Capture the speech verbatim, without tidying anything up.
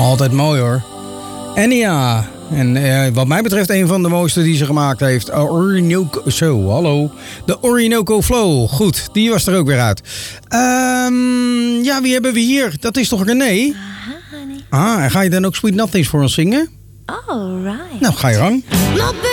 Altijd mooi hoor. Enya. En uh, wat mij betreft een van de mooiste die ze gemaakt heeft. Uh, Orinoco. Zo, hallo. De Orinoco Flow. Goed, die was er ook weer uit. Um, ja, wie hebben we hier? Dat is toch René? Aha, honey. Ah, en ga je dan ook Sweet Nothings voor ons zingen? All right. Nou, ga je gang.